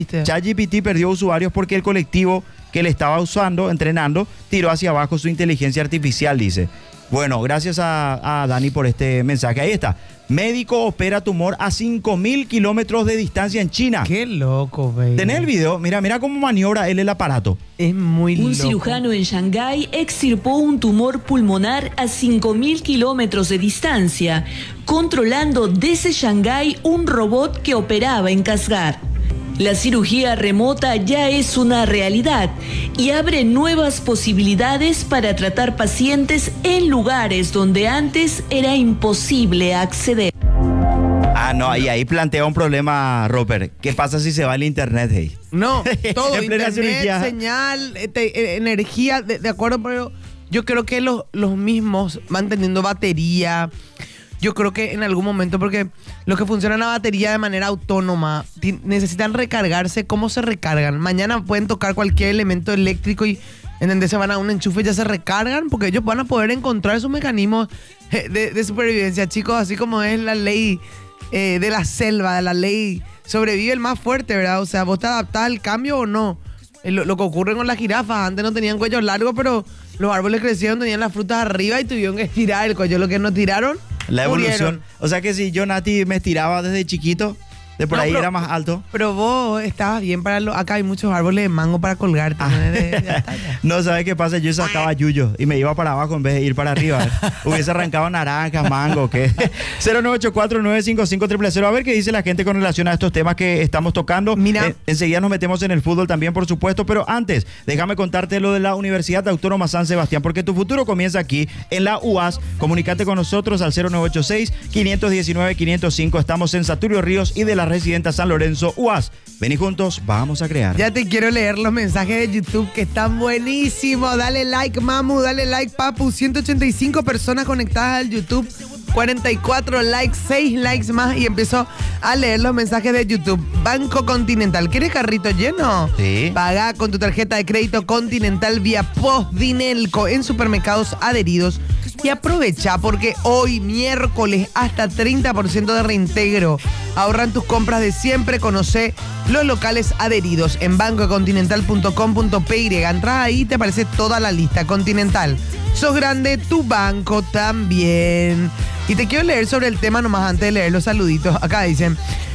ChatGPT perdió usuarios porque el colectivo que le estaba usando, entrenando, tiró hacia abajo su inteligencia artificial, dice. Bueno, gracias a Dani por este mensaje. Ahí está. Médico opera tumor a 5.000 kilómetros de distancia en China. Qué loco, baby. ¿Tenés el video? Mira cómo maniobra él el aparato. Es muy loco. Un cirujano en Shanghái extirpó un tumor pulmonar a 5.000 kilómetros de distancia, controlando desde Shanghái un robot que operaba en Kashgar. La cirugía remota ya es una realidad y abre nuevas posibilidades para tratar pacientes en lugares donde antes era imposible acceder. Ah, no, y ahí plantea un problema, Robert. ¿Qué pasa si se va el internet, hey? No, todo, En plena internet, cirugía. señal, energía, de acuerdo, pero yo creo que los mismos van teniendo batería. Yo creo que en algún momento, porque los que funcionan a batería de manera autónoma necesitan recargarse. ¿Cómo se recargan? Mañana pueden tocar cualquier elemento eléctrico y ¿entendés? Se van a un enchufe y ya se recargan, porque ellos van a poder encontrar sus mecanismos de supervivencia, chicos, así como es la ley de la selva, de la ley sobrevive el más fuerte, ¿verdad? O sea, ¿vos te adaptás al cambio o no? Lo que ocurre con las jirafas, antes no tenían cuellos largos, pero los árboles crecieron, tenían las frutas arriba y tuvieron que estirar el cuello. Lo que no tiraron, La evolución. murieron. O sea que si yo, Nati, me estiraba desde chiquito, de por No, ahí pero- era más alto. Pero vos estabas bien para acá hay muchos árboles de mango para colgarte. No, ¿sabes qué pasa? Yo sacaba yuyo y me iba para abajo en vez de ir para arriba. Hubiese arrancado naranjas, mango, ¿qué? 0984-955-000. A ver qué dice la gente con relación a estos temas que estamos tocando. Mira. Enseguida nos metemos en el fútbol también, por supuesto. Pero antes, déjame contarte lo de la Universidad Autónoma San Sebastián, porque tu futuro comienza aquí, en la UAS. Comunicate con nosotros al 0986-519-505. Estamos en Saturio Ríos y de la Residenta San Lorenzo, UAS. Vení juntos, vamos a crear. Ya te quiero leer los mensajes de YouTube que están buenísimos. Dale like, mamu, dale like, papu. 185 personas conectadas al YouTube. 44 likes, 6 likes más y empezó a leer los mensajes de YouTube. Banco Continental, ¿quieres carrito lleno? Sí. Paga con tu tarjeta de crédito Continental vía Postdinelco en supermercados adheridos y aprovecha porque hoy miércoles hasta 30% de reintegro. Ahorran tus compras de siempre, conoce los locales adheridos en bancocontinental.com.py. Entras ahí y te aparece toda la lista. Continental, sos grande, tu banco también. Y te quiero leer sobre el tema nomás antes de leer los saluditos. Acá dicen,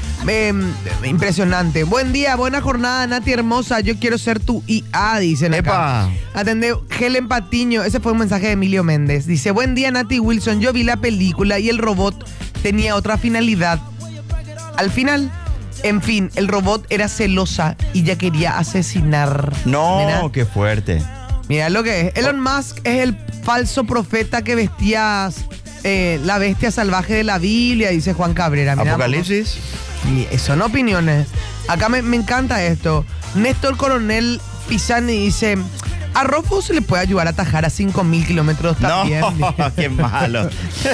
impresionante. Buen día, buena jornada, Nati hermosa. Yo quiero ser tu IA, dicen acá. ¡Epa! Atende Helen Patiño. Ese fue un mensaje de Emilio Méndez. Dice, buen día, Nati Wilson. Yo vi la película y el robot tenía otra finalidad. Al final, en fin, el robot era celosa y ya quería asesinar. No, Mira. qué fuerte. Mira lo que es. Elon Musk es el falso profeta que vestías la bestia salvaje de la Biblia, dice Juan Cabrera. Mira, Apocalipsis. y son opiniones. Acá me encanta esto. Néstor Coronel Pisani dice, a Rofo se le puede ayudar a atajar a 5.000 kilómetros también. No, qué malo.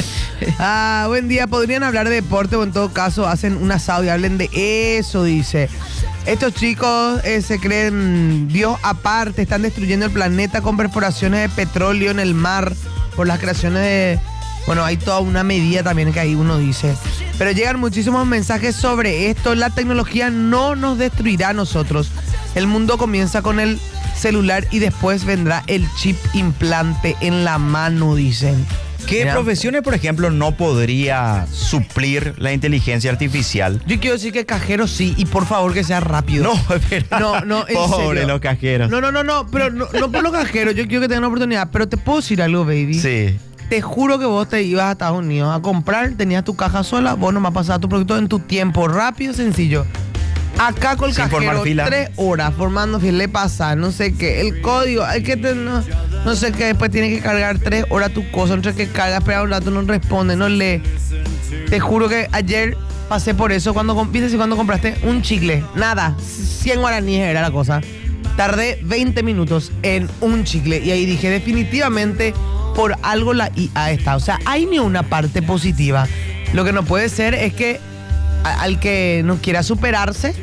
Buen día. ¿Podrían hablar de deporte o en todo caso hacen un asado y hablen de eso? Dice. Estos chicos se creen Dios aparte, están destruyendo el planeta con perforaciones de petróleo en el mar por las creaciones de... Bueno, hay toda una medida también que ahí uno dice. Pero llegan muchísimos mensajes sobre esto. La tecnología no nos destruirá a nosotros. El mundo comienza con el celular y después vendrá el chip implante en la mano, dicen. ¿Qué Mira. profesiones, por ejemplo, no podría suplir la inteligencia artificial? Yo quiero decir que cajero sí, y por favor que sea rápido. No, espera. No, en Pobre serio. los cajeros. No, pero no por los cajeros, yo quiero que tengan una oportunidad. Pero te puedo decir algo, baby. Sí. Te juro que vos te ibas a Estados Unidos a comprar, tenías tu caja sola, vos nomás pasabas tu producto en tu tiempo, rápido, sencillo. Acá con el Sin cajero, formar fila. 3 horas formando fila, le pasa, no sé qué, el código, hay que no sé qué, después tienes que cargar 3 horas tu cosa, no sé qué carga, espera un rato, no responde, no lee. Te juro que ayer pasé por eso, ¿viste cuando compraste un chicle? Nada, 100 guaraníes era la cosa. Tardé 20 minutos en un chicle y ahí dije, definitivamente por algo la IA está. O sea, hay ni una parte positiva. Lo que no puede ser es que al que no quiera superarse,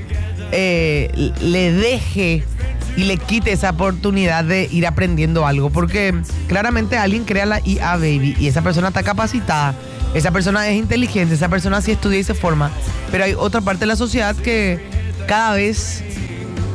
le deje y le quite esa oportunidad de ir aprendiendo algo. Porque claramente alguien crea la IA, baby, y esa persona está capacitada. Esa persona es inteligente, esa persona sí estudia y se forma. Pero hay otra parte de la sociedad que cada vez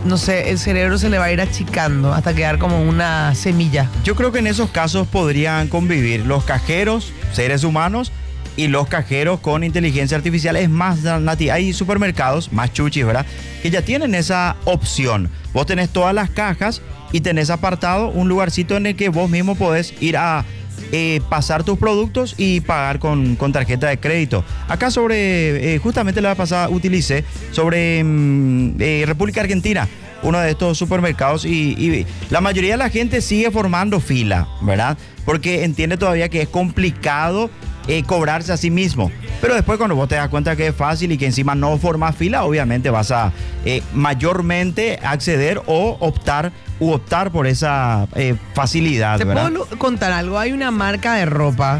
no sé, el cerebro se le va a ir achicando hasta quedar como una semilla. Yo creo que en esos casos podrían convivir los cajeros, seres humanos, y los cajeros con inteligencia artificial. Es más, Nati, hay supermercados, más chuchis, ¿verdad?, que ya tienen esa opción. Vos tenés todas las cajas y tenés apartado un lugarcito en el que vos mismo podés ir a pasar tus productos y pagar con tarjeta de crédito. Acá sobre, justamente la vez pasada utilicé sobre República Argentina, uno de estos supermercados, y la mayoría de la gente sigue formando fila, ¿verdad? Porque entiende todavía que es complicado cobrarse a sí mismo. Pero después, cuando vos te das cuenta que es fácil y que encima no formas fila, obviamente vas a mayormente acceder o optar por esa facilidad, ¿Te ¿verdad? puedo contar algo? Hay una marca de ropa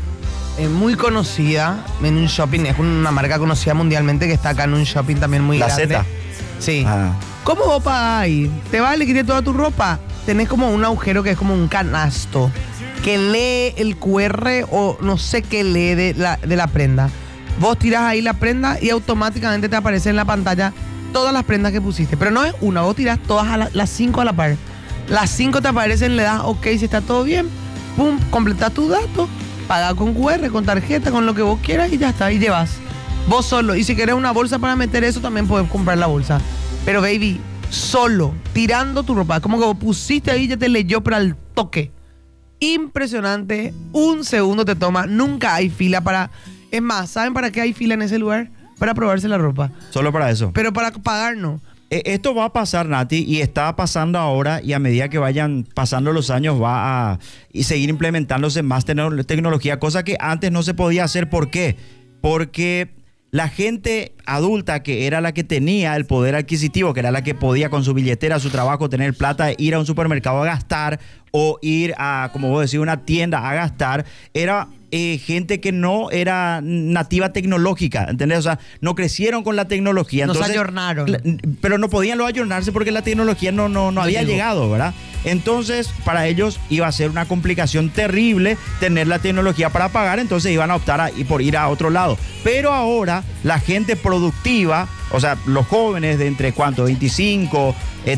muy conocida en un shopping, es una marca conocida mundialmente que está acá en un shopping también muy La grande. Z. Sí. Ah. ¿Cómo vos pagás ahí? ¿Te vale quitar toda tu ropa? Tenés como un agujero que es como un canasto que lee el QR o no sé qué lee de la prenda. Vos tirás ahí la prenda y automáticamente te aparece en la pantalla todas las prendas que pusiste. Pero no es una, vos tirás todas a las 5 a la par. Las 5 te aparecen, le das OK si está todo bien, pum, completás tus datos, pagás con QR, con tarjeta, con lo que vos quieras y ya está, y llevas. Vos solo. Y si querés una bolsa para meter eso, también podés comprar la bolsa. Pero baby, solo, tirando tu ropa, como que vos pusiste ahí, ya te leyó, pero al toque. Impresionante, un segundo te toma, nunca hay fila para... Es más, ¿saben para qué hay fila en ese lugar? Para probarse la ropa. Solo para eso. Pero para pagar no. Esto va a pasar, Nati, y está pasando ahora, y a medida que vayan pasando los años va a seguir implementándose más tecnología, cosa que antes no se podía hacer. ¿Por qué? Porque la gente adulta, que era la que tenía el poder adquisitivo, que era la que podía con su billetera, su trabajo, tener plata, ir a un supermercado a gastar o ir a, como vos decís, una tienda a gastar, era gente que no era nativa tecnológica, ¿entendés? O sea, no crecieron con la tecnología. Nos Entonces, ayornaron. pero no podían ayornarse porque la tecnología no había llegado, ¿verdad? Entonces, para ellos iba a ser una complicación terrible tener la tecnología para pagar, entonces iban a optar por ir a otro lado. Pero ahora, la gente productiva, o sea, los jóvenes de entre, ¿cuánto? 25,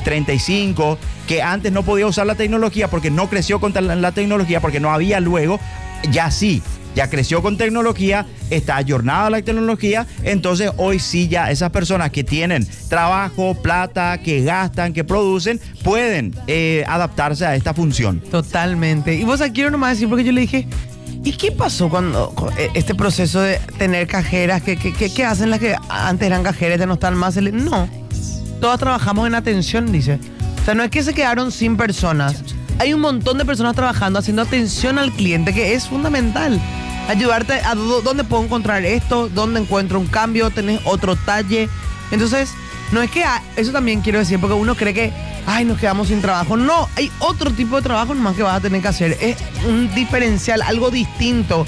35, que antes no podía usar la tecnología porque no creció con la tecnología, porque no había luego, ya sí, ya creció con tecnología, está ayornada la tecnología, entonces hoy sí ya esas personas que tienen trabajo, plata, que gastan, que producen, pueden adaptarse a esta función. Totalmente. Y vos aquí quiero nomás decir, porque yo le dije, ¿y qué pasó cuando este proceso de tener cajeras? ¿Qué hacen las que antes eran cajeras y no están más? No, todas trabajamos en atención, dice. O sea, no es que se quedaron sin personas. Hay un montón de personas trabajando, haciendo atención al cliente, que es fundamental. Ayudarte a dónde puedo encontrar esto, dónde encuentro un cambio, tenés otro talle. Entonces, no es que eso también quiero decir, porque uno cree que, ay, nos quedamos sin trabajo. No, hay otro tipo de trabajo nomás que vas a tener que hacer. Es un diferencial, algo distinto.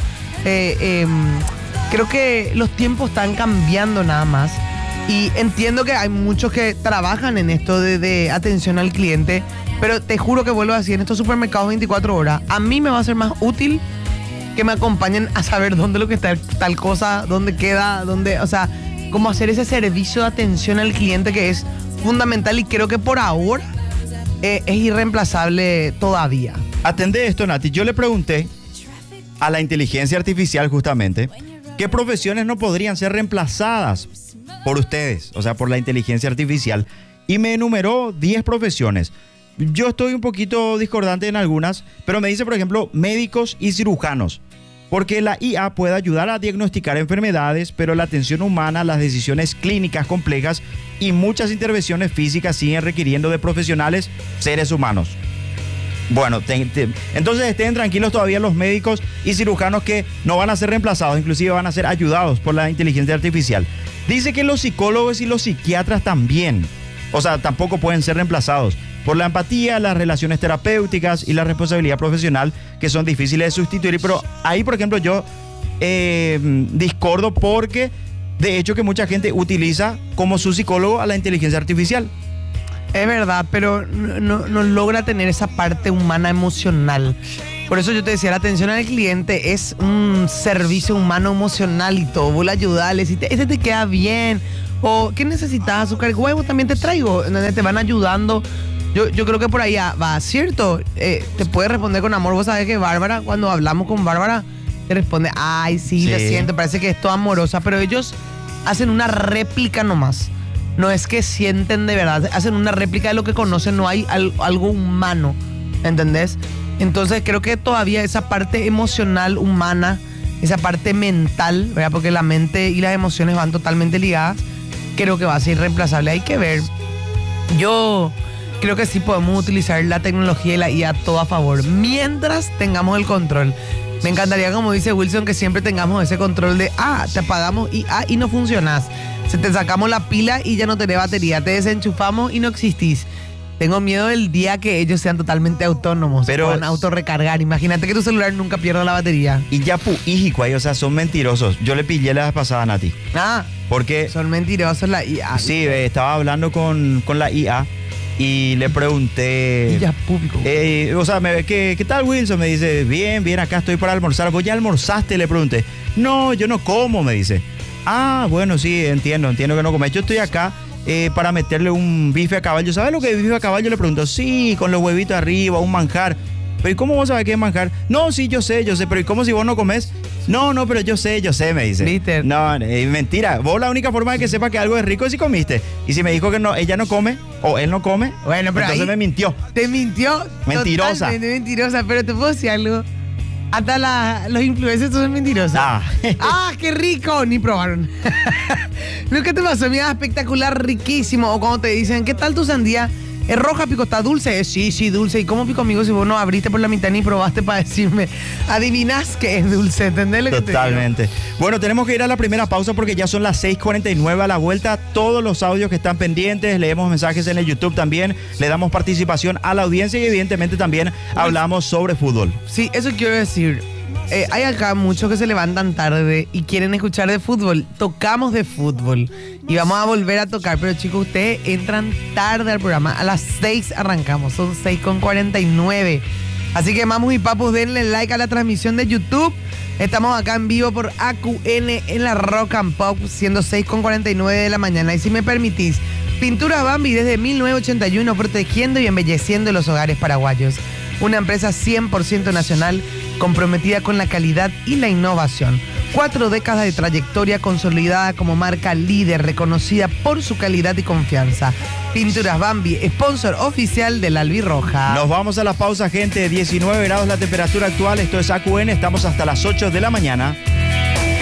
Creo que los tiempos están cambiando nada más. Y entiendo que hay muchos que trabajan en esto de atención al cliente, pero te juro que vuelvo a decir, en estos supermercados 24 horas, a mí me va a ser más útil que me acompañen a saber dónde lo que está tal cosa, dónde queda, dónde, o sea, cómo hacer ese servicio de atención al cliente que es fundamental y creo que por ahora es irreemplazable todavía. Atendé esto, Nati. Yo le pregunté a la inteligencia artificial justamente qué profesiones no podrían ser reemplazadas por ustedes, o sea, por la inteligencia artificial, y me enumeró 10 profesiones. Yo estoy un poquito discordante en algunas, pero me dice, por ejemplo, médicos y cirujanos, porque la IA puede ayudar a diagnosticar enfermedades, pero la atención humana, las decisiones clínicas complejas y muchas intervenciones físicas siguen requiriendo de profesionales, seres humanos. Bueno, entonces estén tranquilos todavía los médicos y cirujanos, que no van a ser reemplazados, inclusive van a ser ayudados por la inteligencia artificial. Dice que los psicólogos y los psiquiatras también, o sea, tampoco pueden ser reemplazados por la empatía, las relaciones terapéuticas y la responsabilidad profesional, que son difíciles de sustituir. Pero ahí, por ejemplo, yo discordo, porque de hecho que mucha gente utiliza como su psicólogo a la inteligencia artificial. Es verdad, pero no logra tener esa parte humana emocional. Por eso yo te decía, la atención al cliente es un servicio humano emocional y todo. Vos le ayudás, le decís, este te queda bien, O ¿qué necesitas? Azúcar, huevo también te traigo. ¿Entendés? Te van ayudando. Yo creo que por ahí va, ¿cierto? Te puede responder con amor. Vos sabés que Bárbara, cuando hablamos con Bárbara, te responde, ay, sí, te siento, parece que es toda amorosa. Pero ellos hacen una réplica nomás. No es que sienten de verdad, hacen una réplica de lo que conocen, no hay algo humano, ¿entendés? Entonces creo que todavía esa parte emocional humana, esa parte mental, ¿verdad? Porque la mente y las emociones van totalmente ligadas, creo que va a ser irreemplazable. Hay que ver. Yo creo que sí podemos utilizar la tecnología y la IA a todo a favor, mientras tengamos el control. Me encantaría, como dice Wilson, que siempre tengamos ese control de, te apagamos y no funcionás. Se te sacamos la pila y ya no tenés batería. Te desenchufamos y no existís. Tengo miedo del día que ellos sean totalmente autónomos. Pero puedan autorrecargar. Imagínate que tu celular nunca pierda la batería. Y ya hijico ahí, o sea, son mentirosos. Yo le pillé la vez pasada a Nati. Porque son mentirosos la IA. Sí, estaba hablando con la IA y le pregunté. Y ya público. O sea, ¿qué tal, Wilson? Me dice, bien, acá estoy para almorzar. ¿Vos ya almorzaste? Le pregunté. No, yo no como, me dice. Bueno, sí, entiendo que no comes. Yo estoy acá para meterle un bife a caballo. ¿Sabes lo que es bife a caballo? Le pregunto. Sí, con los huevitos arriba, un manjar. Pero ¿y cómo vos sabés qué es manjar? No, sí, yo sé. Pero ¿y cómo si vos no comés? No, pero yo sé, me dice. ¿Viste? No, mentira. Vos la única forma de que sepa que algo es rico es si comiste. Y si me dijo que no, ella no come, o él no come, bueno, pero entonces me mintió. ¿Te mintió? Mentirosa. Totalmente mentirosa, pero te puedo decir algo. Hasta los influencers son mentirosos. ¡Qué rico! Ni probaron. ¿Qué te pasó? Mira, espectacular, riquísimo. O cuando te dicen, ¿qué tal tu sandía? ¿Es roja, pico? ¿Está dulce? Sí, dulce. ¿Y cómo pico, amigo, si vos no abriste por la mitad ni probaste para decirme? Adivinás que es dulce, ¿entendés lo que te digo? Totalmente. Bueno, tenemos que ir a la primera pausa porque ya son las 6:49 a la vuelta. Todos los audios que están pendientes, leemos mensajes en el YouTube también, le damos participación a la audiencia y evidentemente también hablamos sobre fútbol. Sí, eso quiero decir. Hay acá muchos que se levantan tarde y quieren escuchar de fútbol. Tocamos de fútbol y vamos a volver a tocar. Pero chicos, ustedes entran tarde al programa. A las 6 arrancamos, son 6:49. Así que mamus y papus, denle like a la transmisión de YouTube. Estamos acá en vivo por AQN en la Rock and Pop, siendo 6:49 de la mañana. Y si me permitís, Pinturas Bambi desde 1981, protegiendo y embelleciendo los hogares paraguayos. Una empresa 100% nacional, comprometida con la calidad y la innovación. 4 décadas de trayectoria consolidada como marca líder, reconocida por su calidad y confianza. Pinturas Bambi, sponsor oficial del Albirroja. Nos vamos a la pausa, gente. 19 grados la temperatura actual. Esto es AQN. Estamos hasta las 8 de la mañana.